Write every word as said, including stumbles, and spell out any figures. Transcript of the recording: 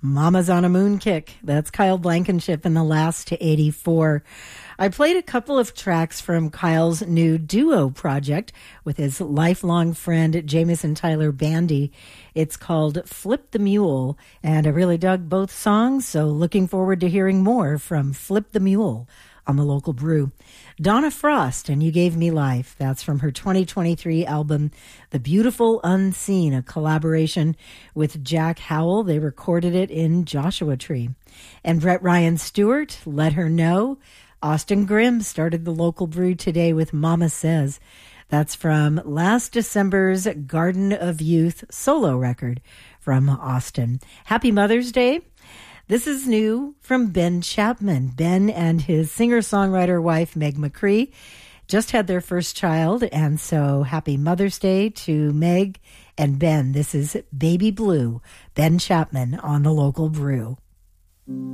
Mama's on a Moon Kick. That's Kyle Blankenship in the last to eighty-four. I played a couple of tracks from Kyle's new duo project with his lifelong friend, Jamison Tyler Bandy. It's called Flip the Mule, and I really dug both songs, so looking forward to hearing more from Flip the Mule on the Local Brew. Donna Frost, and You Gave Me Life. That's from her twenty twenty-three album, The Beautiful Unseen, a collaboration with Jack Howell. They recorded it in Joshua Tree. And Brett Ryan Stewart, Let Her Know. Austin Grimm started the Local Brew today with Mama Says. That's from last December's Garden of Youth solo record from Austin. Happy Mother's Day. This is new from Ben Chapman. Ben and his singer-songwriter wife, Meg McCree, just had their first child, and so happy Mother's Day to Meg and Ben. This is Baby Blue, Ben Chapman on the Local Brew.